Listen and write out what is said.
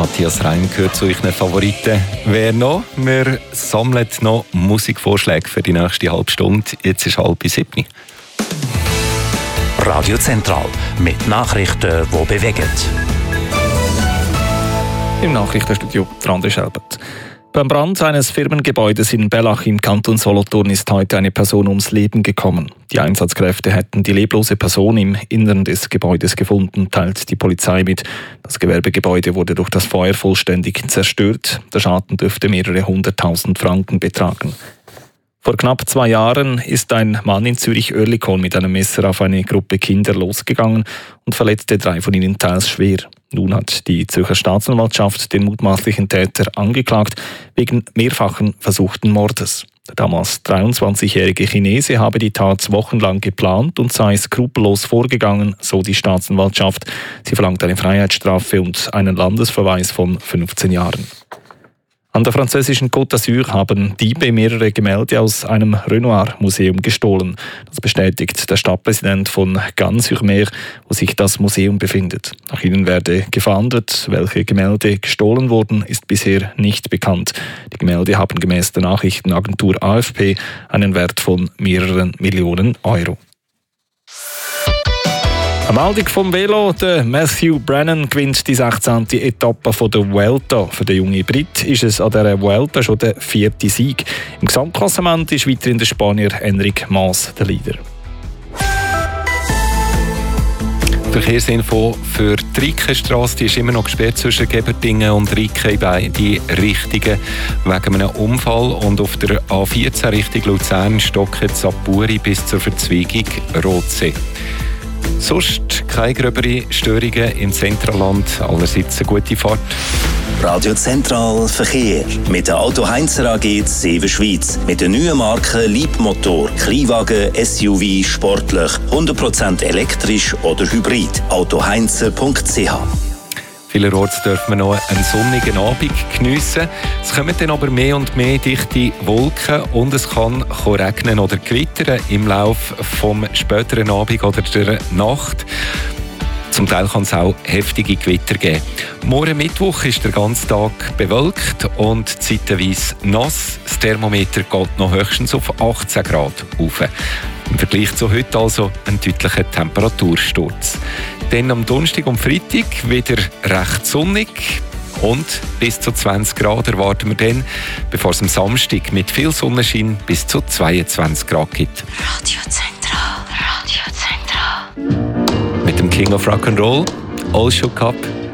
Matthias Reim gehört zu euren Favoriten. Wer noch? Wir sammeln noch Musikvorschläge für die nächste halbe Stunde. Jetzt ist 6:30. Radio Zentral mit Nachrichten, die bewegen. Im Nachrichtenstudio André Schelbert. Beim Brand eines Firmengebäudes in Bellach im Kanton Solothurn ist heute eine Person ums Leben gekommen. Die Einsatzkräfte hätten die leblose Person im Innern des Gebäudes gefunden, teilt die Polizei mit. Das Gewerbegebäude wurde durch das Feuer vollständig zerstört. Der Schaden dürfte mehrere 100.000 Franken betragen. Vor knapp 2 Jahren ist ein Mann in Zürich-Oerlikon mit einem Messer auf eine Gruppe Kinder losgegangen und verletzte 3 von ihnen teils schwer. Nun hat die Zürcher Staatsanwaltschaft den mutmaßlichen Täter angeklagt wegen mehrfachen versuchten Mordes. Der damals 23-jährige Chinese habe die Tat wochenlang geplant und sei skrupellos vorgegangen, so die Staatsanwaltschaft. Sie verlangt eine Freiheitsstrafe und einen Landesverweis von 15 Jahren. An der französischen Côte d'Azur haben Diebe mehrere Gemälde aus einem Renoir-Museum gestohlen. Das bestätigt der Stadtpräsident von Cannes-sur-Mer, wo sich das Museum befindet. Nach ihnen werde gefahndet. Welche Gemälde gestohlen wurden, ist bisher nicht bekannt. Die Gemälde haben gemäß der Nachrichtenagentur AFP einen Wert von mehreren Millionen Euro. Eine Meldung vom Velo. Der Matthew Brennan gewinnt die 16. Etappe von der Vuelta. Für den jungen Brit ist es an dieser Vuelta schon der 4. Sieg. Im Gesamtklassement ist weiterhin der Spanier Enric Mas der Leader. Verkehrsinfo für die Rickenstrasse, die ist immer noch gesperrt zwischen Geberdingen und Ricken in beide Richtungen wegen einem Unfall. Und auf der A14 Richtung Luzern stockt Sapuri bis zur Verzweigung Rotsee. Sonst keine gröbere Störungen im Zentralland, allerseits eine gute Fahrt. Radio Zentral Verkehr mit der Auto Heinzer AG Seven Schweiz. Mit der neuen Marke Leapmotor. Kleinwagen, SUV, sportlich, 100% elektrisch oder hybrid. autoheinzer.ch. Vielerorts dürfen wir noch einen sonnigen Abend geniessen. Es kommen dann aber mehr und mehr dichte Wolken und es kann regnen oder gewittern im Laufe vom späteren Abend oder der Nacht. Zum Teil kann es auch heftige Gewitter geben. Morgen Mittwoch ist der ganze Tag bewölkt und zeitweise nass. Das Thermometer geht noch höchstens auf 18 Grad rauf. Im Vergleich zu heute also ein deutlicher Temperatursturz. Dann am Donnerstag und Freitag wieder recht sonnig und bis zu 20 Grad erwarten wir dann, bevor es am Samstag mit viel Sonnenschein bis zu 22 Grad gibt. Radio Zentral, Radio Zentral. Mit dem King of Rock'n'Roll, All Shook Up.